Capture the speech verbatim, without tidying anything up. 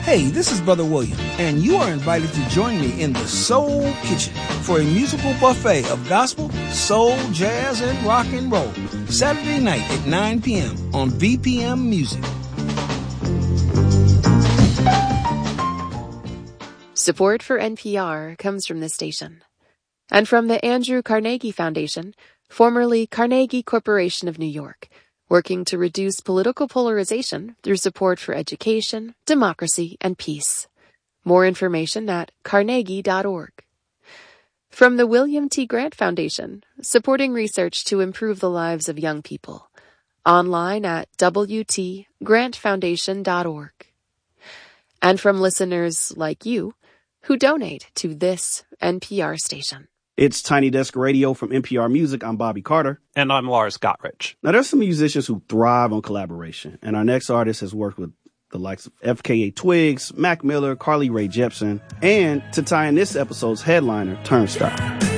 Hey, this is Brother William, and you are invited to join me in the Soul Kitchen for a musical buffet of gospel, soul, jazz, and rock and roll. Saturday night at nine p.m. on V P M Music. Support for N P R comes from this station and from the Andrew Carnegie Foundation, formerly Carnegie Corporation of New York, working to reduce political polarization through support for education, democracy, and peace. More information at carnegie dot org. From the William T. Grant Foundation, supporting research to improve the lives of young people. Online at w t grant foundation dot org. And from listeners like you who donate to this N P R station. It's Tiny Desk Radio from N P R Music. I'm Bobby Carter. And I'm Lars Gotrich. Now, there's some musicians who thrive on collaboration, and our next artist has worked with the likes of F K A Twigs, Mac Miller, Carly Rae Jepsen, and to tie in this episode's headliner, Turnstile.